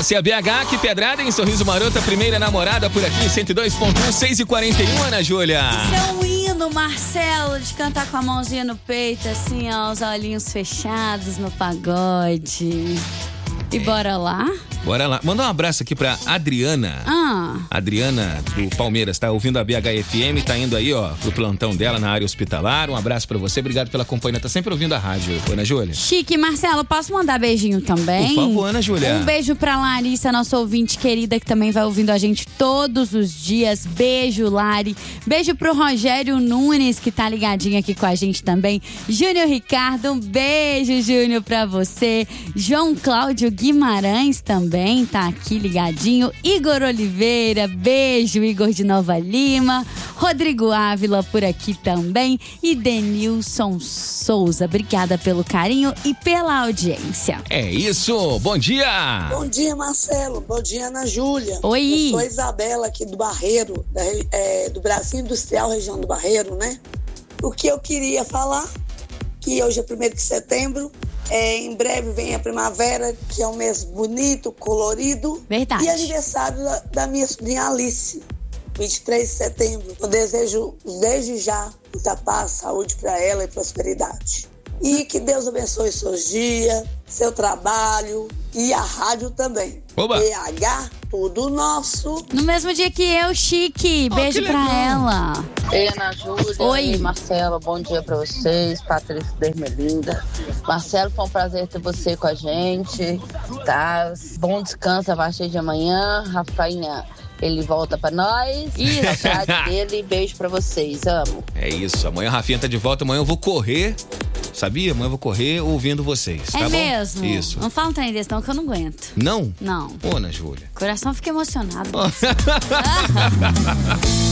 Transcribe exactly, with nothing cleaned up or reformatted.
você, a B H, que pedrada em Sorriso Maroto, a primeira namorada por aqui, cento e dois ponto um, seis e quarenta e um, Ana Júlia. Isso é um hino, Marcelo, de cantar com a mãozinha no peito, assim, ó, os olhinhos fechados no pagode. E é. Bora lá? Bora lá. Manda um abraço aqui pra Adriana. Ah. Adriana do Palmeiras, tá ouvindo a B H F M, tá indo aí, ó, pro plantão dela na área hospitalar. Um abraço pra você, obrigado pela companhia. Tá sempre ouvindo a rádio, Ana Júlia. Chique, Marcelo, posso mandar beijinho também? Por favor, Ana Júlia. Um beijo pra Larissa, nossa ouvinte querida, que também vai ouvindo a gente todos os dias. Beijo, Lari. Beijo pro Rogério Nunes, que tá ligadinho aqui com a gente também. Júnior Ricardo, um beijo, Júnior, pra você. João Cláudio Guimarães também tá aqui ligadinho. Igor Oliveira, beijo, Igor de Nova Lima. Rodrigo Ávila por aqui também. E Denilson Souza, obrigada pelo carinho e pela audiência. É isso, bom dia! Bom dia, Marcelo, bom dia, Ana Júlia. Oi! Eu sou a Isabela aqui do Barreiro, da, é, do Bracinho Industrial, região do Barreiro, né? O que eu queria falar, que hoje é primeiro de setembro, É, em breve vem a primavera, que é um mês bonito, colorido. Verdade. E aniversário da, da minha sobrinha Alice, vinte e três de setembro. Eu desejo desde já muita paz, saúde para ela e prosperidade. E que Deus abençoe seus dias, seu trabalho e a rádio também. Oba. B H, tudo nosso. No mesmo dia que eu, Chique. Beijo oh, pra legal. ela. Ei, Ana Júlia. Oi. Ei, Marcelo, bom dia pra vocês. Patrícia Dermelinda. Marcelo, foi um prazer ter você com a gente. Tá? Bom descanso a partir de amanhã. Rafainha, ele volta pra nós. Isso. Saudade dele. Beijo pra vocês. Amo. É isso, amanhã a Rafinha tá de volta. Amanhã eu vou correr, sabia? Amanhã eu vou correr ouvindo vocês, tá é bom? mesmo? Isso. Não fala um trem desse não, que eu não aguento. Não? Não. Ô, Ana Júlia. Coração fica emocionado.